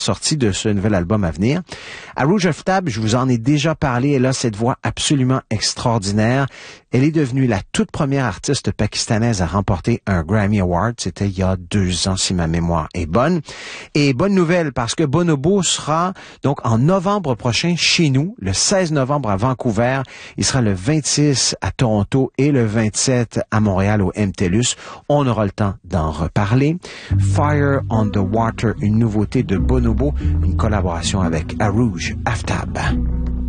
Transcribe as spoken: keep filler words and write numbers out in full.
sortie de ce nouvel album à venir. Arooj Aftab, je vous en ai déjà parlé, elle a cette voix absolument extraordinaire. Elle est devenue la toute première artiste pakistanaise à remporter un Grammy Award. C'était il y a deux ans, si ma mémoire est bonne. Et bonne nouvelle, parce que Bonobo sera donc en novembre prochain chez nous, le seize novembre à Vancouver. Il sera le vingt-six à Toronto et le vingt-sept à Montréal au M T L U S. On aura le temps d'en reparler. Fire on the Water, une nouveauté de Bonobo, une collaboration avec Arooj Aftab.